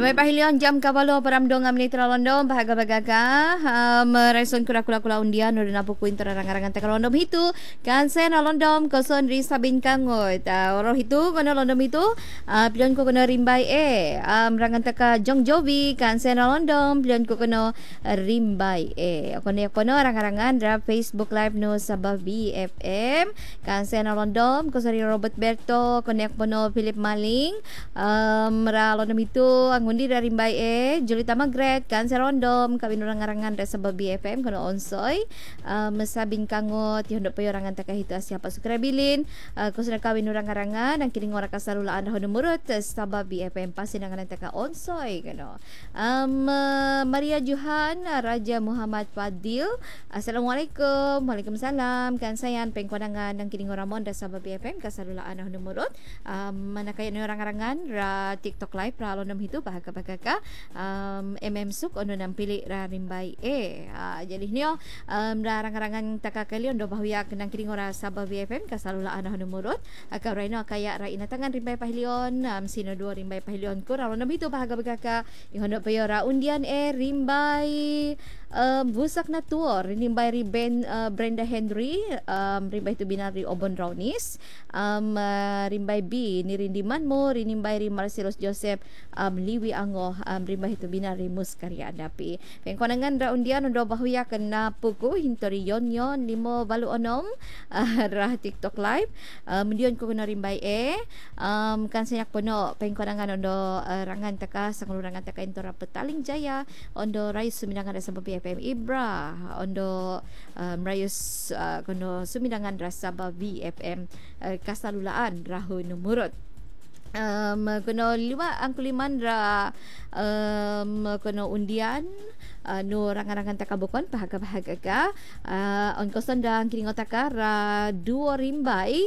Limay pahilion jam kabalo paramdong ang minitra London bahaga-bagaga mereson kura-kula undian no na pukuin terarangan teka London hitu kansen London koson ri sabin kangot oro hitu kono London hitu pilihan ko kono rimbay rangan teka Jong Jovi kansen London pilihan ko kono rimbay kono rangan-rangan ra Facebook live no sa BFM kansen London koson ri Robert Berto kono Philip Maling ra London hitu ang undi dari Rimbay Julita Magret kan serondom kami nurang-arangan sa BFM kono onsoy masabing kangot yung pa yorangan takahito siapa sukrabilin kusna kami nurang-arangan ang kining ora kasalulaan ho numurot sa BFM pasinangan taka onsoy kano Maria Johan Raja Muhammad Fadil Assalamualaikum Waalaikumsalam kan sayan pengkonangan ng kining oramon sa BFM kasalulaan ho numurot manakay nurang-arangan ra TikTok live ra alon hitu bahaga-bahaga Suk ono nang pili ra rimbay jadi niyo rangan-rangan takakalion do bahuyak nang kiring ora sa BFM kasalulaan na numurot akaw rayno kaya ra inatangan rimbay pahilion sino do rimbay pahilion ko ra ono hitu bahaga-bahaga ihono payo ra undian rimbay busak na tour rimbay Brenda Henry rimbay tu binari Obon Raunis rimbay B ni Rindiman mo rimbay Marcelos Joseph Liwi Ango rimbay tu binari Muskarya Dapi pengkonangan ra undian do bahuya kena puku hintori yon limo balu onom ra TikTok live mendion ko kena rimbay kan sayak pono pengkonangan ondo rangan taka sangurangan taka intora Petaling Jaya ondo rai suminangan sa BFM Ibra ondo rayus kono suminangan rasa BFM kasalulaan rahu numurot kono liwa ang kuliman ra kono undian no rangan-rangan takabukon bahaga-bahaga ka on koson dang kining otaka ra duo rimbay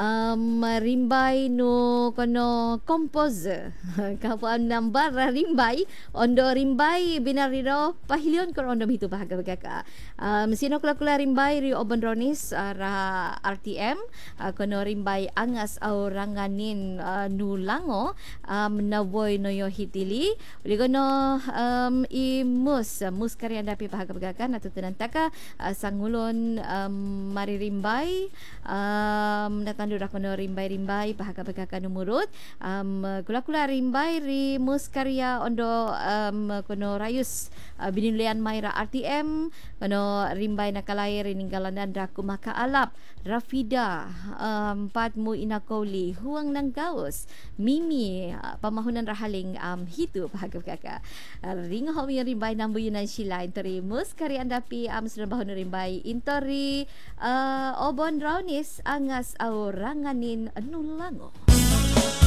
rimbay no kono compose kapuan number ra rimbay ondo rimbay binariro pahilion kono ondo hitu bahaga-bahaga ka sino kula rimbay ri Obon Ronis ra RTM kono rimbay angas aw ranganin nulango naboy no yo hitili uli kono Muskarya Dapi bahaga-bahaga natutunan taka sangulon maririmbay natandu ra kono rimbay bahaga-bahaga numurut kula rimbay ri Muskarya ondo kono rayus binulian Mayra RTM kono rimbay nakalay rininggalan ra kumakaalap Rafida Padmo Inakoli Huang ng Gaos Mimi pamahunan rahaling hitu bahaga-bahaga ring ho mi rimbay nambuyan sila intori Muskarya Dapi sudah bahon rimbay intori Obon Raunis angas aw ranganin nulango